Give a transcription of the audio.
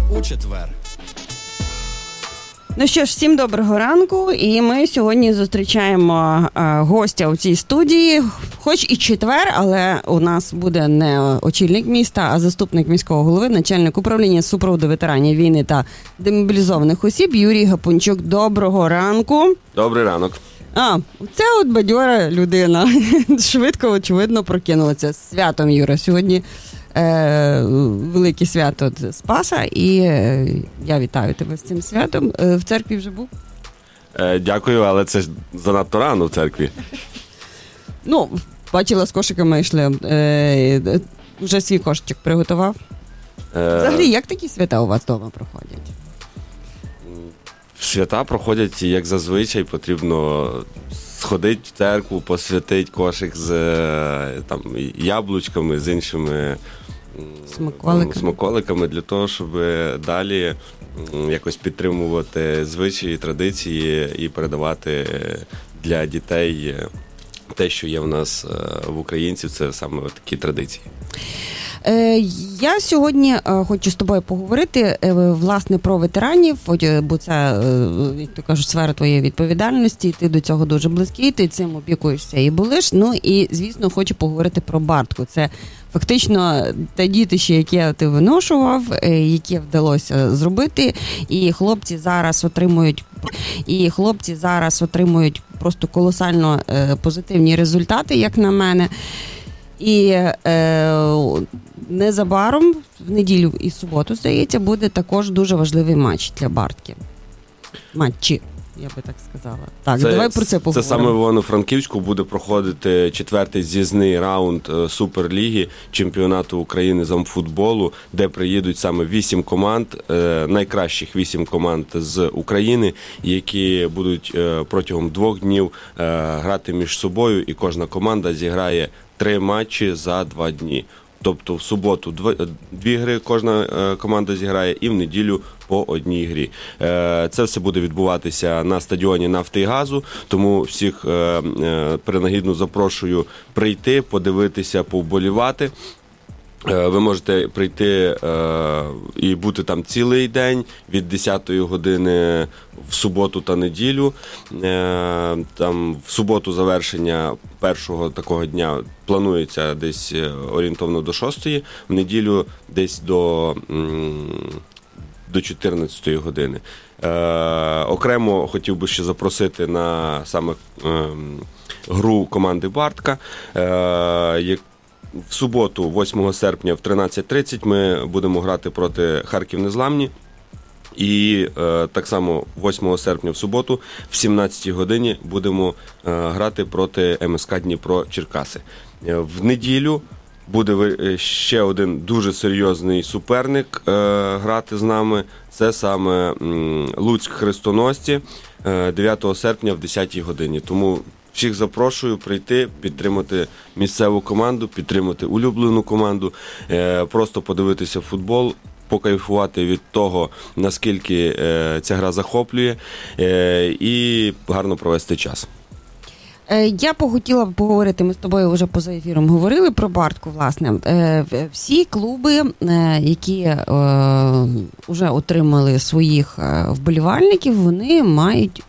у четвер. Ну що ж, всім доброго ранку, і ми сьогодні зустрічаємо гостя у цій студії, хоч і четвер, але у нас буде не очільник міста, а заступник міського голови, начальник управління супроводу ветеранів війни та демобілізованих осіб Юрій Гапончук. Доброго ранку. Добрий ранок. Це от бадьора людина. Швидко, очевидно, прокинулася. З святом, Юра. Сьогодні велике свято Спаса, і я вітаю тебе з цим святом. В церкві вже був? Дякую, але це занадто рано в церкві. Ну, бачила, з кошиками йшли. Вже свій кошечок приготував. Взагалі, як такі свята у вас вдома проходять? Свята проходять, як зазвичай, потрібно сходити в церкву, посвятити кошик з яблучками, з іншими смаколиками для того, щоб далі якось підтримувати звичаї, традиції і передавати для дітей те, що є в нас в українців, це саме такі традиції. Я сьогодні хочу з тобою поговорити, власне, про ветеранів, бо це, як то кажуть, сфера твоєї відповідальності, ти до цього дуже близький, ти цим опікуєшся і болиш. Ну і, звісно, хочу поговорити про Бартку. Це фактично те дітище, яке ти виношував, яке вдалося зробити, і хлопці зараз отримують просто колосально позитивні результати, як на мене. І незабаром, в неділю і суботу, здається, буде також дуже важливий матч для Бартки. Матчі, я би так сказала. Так, давай про це поговоримо. Це саме в Івано-Франківську буде проходити четвертий з'їзний раунд Суперліги чемпіонату України з амфутболу, де приїдуть саме 8 команд, найкращих 8 команд з України, які будуть протягом 2 днів грати між собою, і кожна команда зіграє 3 матчі за 2 дні. Тобто в суботу 2 гри кожна команда зіграє і в неділю по 1 грі. Це все буде відбуватися на стадіоні «Нафти і газу», тому всіх принагідно запрошую прийти, подивитися, повболівати. Ви можете прийти і бути там цілий день від 10 години в суботу та неділю. Там в суботу завершення першого такого дня планується десь орієнтовно до 6, в неділю десь до 14 години. Окремо хотів би ще запросити на саме гру команди «Бартка». В суботу, 8 серпня, в 13:30 ми будемо грати проти Харків Незламні. І так само 8 серпня в суботу, в 17 годині будемо грати проти МСК Дніпро Черкаси. В неділю буде ще один дуже серйозний суперник грати з нами. Це саме Луцьк Хрестоносці 9 серпня в 10 годині. Тому всіх запрошую прийти, підтримати місцеву команду, підтримати улюблену команду, просто подивитися футбол, покайфувати від того, наскільки ця гра захоплює, і гарно провести час. Я хотіла б поговорити, ми з тобою вже поза ефіром говорили про Бартку, власне. Всі клуби, які вже отримали своїх вболівальників, вони мають